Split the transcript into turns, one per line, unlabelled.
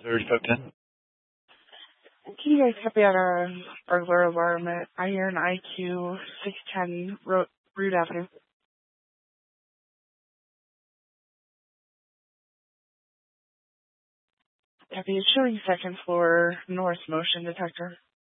3510.
Can you guys copy out a burglar alarm at Iron IQ 610 Root Avenue? Copy, it's showing second floor north motion detector.